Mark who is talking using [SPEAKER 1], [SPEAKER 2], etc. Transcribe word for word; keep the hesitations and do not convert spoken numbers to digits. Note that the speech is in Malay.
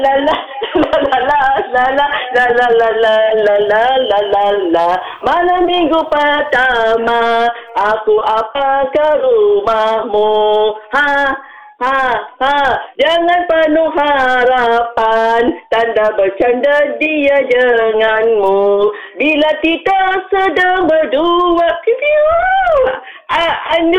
[SPEAKER 1] La la la la la la la la la la la la la la la. Malam minggu pertama aku apa ke rumahmu. Ha ha ha. Jangan penuh harapan, tanda bercanda dia denganmu. Bila kita sedang berdua, piu, anu